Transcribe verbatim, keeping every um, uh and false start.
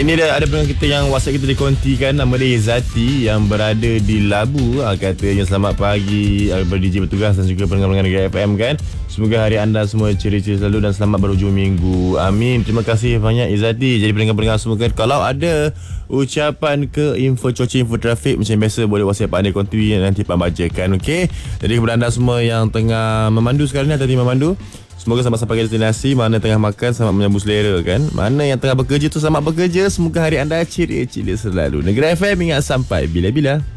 Ini dah ada pendengar kita yang WhatsApp kita dikontikan. Nama dia Izzati yang berada di Labu. ha, Katanya selamat pagi kepada D J bertugas dan juga pendengar-pendengar Gegar F M kan. Semoga hari anda semua ceria-ceria selalu dan selamat berhujung minggu. Amin. Terima kasih banyak Izzati. Jadi pendengar-pendengar semua kan, kalau ada ucapan ke info cuaca, info trafik macam biasa, boleh WhatsApp Pak Andi Konti, nanti Pak bacakan. Okey. Jadi kepada anda semua yang tengah memandu sekarang ni, tadi memandu, semoga selamat sampai ke destinasi. Mana tengah makan, selamat menyambut selera kan. Mana yang tengah bekerja tu, selamat bekerja. Semoga hari anda ceria-ceria selalu. Negara F M, ingat sampai bila-bila.